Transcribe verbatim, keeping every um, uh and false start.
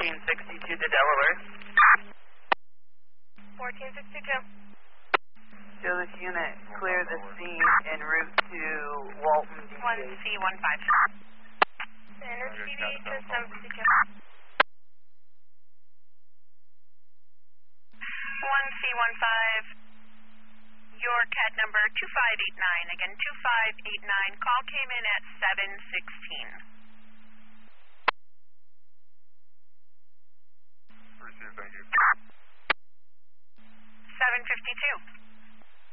fourteen sixty-two to Delaware. fourteen sixty-two. Show this unit clear the scene en route to Walton, D one C. C one five. Standard T V to seven fifty-two. one C one five. Your cat number two five eight nine. Again, two five eight nine. Call came in at seven sixteen.